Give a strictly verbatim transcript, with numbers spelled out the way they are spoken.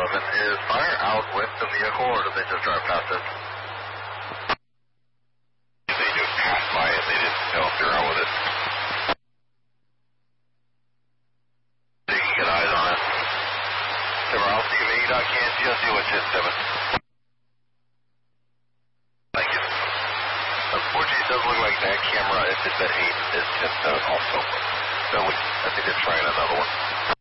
eleven, is fire out with the vehicle, or did they just drive past it? They just passed by it. They didn't know if they're out with it. So you can get eyes on it. Silver, I'll see you, V dot can G S C with ten seven. Thank you. Unfortunately, it does look like that camera, if it's at eight, is ten seven also. So we, I think they're trying another one.